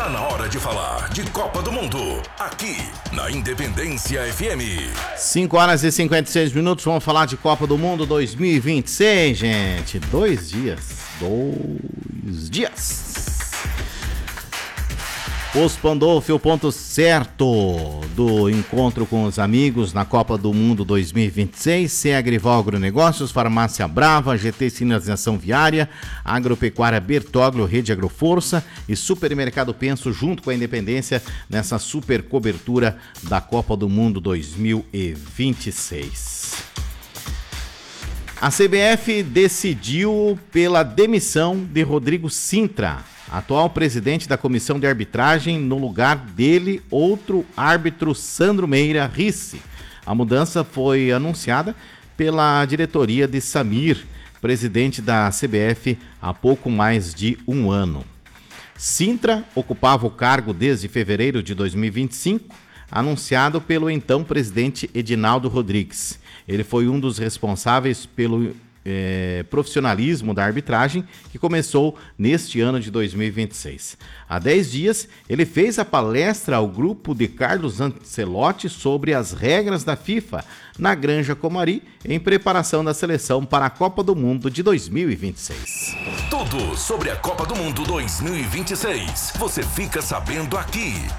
Tá na hora de falar de Copa do Mundo, aqui na Independência FM. 5 horas e 56 minutos, vamos falar de Copa do Mundo 2026, gente. 2 dias. Posto Pandolfi, o ponto certo do encontro com os amigos na Copa do Mundo 2026. Ceagrival Agronegócios, Farmácia Brava, GT Sinalização Viária, Agropecuária Bertoglio, Rede Agroforça e Supermercado Penso, junto com a Independência, nessa super cobertura da Copa do Mundo 2026. A CBF decidiu pela demissão de Rodrigo Sintra, atual presidente da comissão de arbitragem, no lugar dele, outro árbitro, Sandro Meira Risse. A mudança foi anunciada pela diretoria de Samir, presidente da CBF, há pouco mais de um ano. Sintra ocupava o cargo desde fevereiro de 2025, anunciado pelo então presidente Edinaldo Rodrigues. Ele foi um dos responsáveis pelo profissionalismo da arbitragem, que começou neste ano de 2026. Há 10 dias, ele fez a palestra ao grupo de Carlos Ancelotti sobre as regras da FIFA na Granja Comari, em preparação da seleção para a Copa do Mundo de 2026. Tudo sobre a Copa do Mundo 2026. Você fica sabendo aqui